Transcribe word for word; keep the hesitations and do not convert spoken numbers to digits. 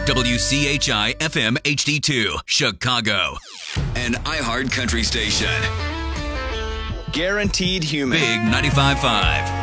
W C H I F M H D two, Chicago. An iHeart Country station. Guaranteed Human. Big ninety-five point five.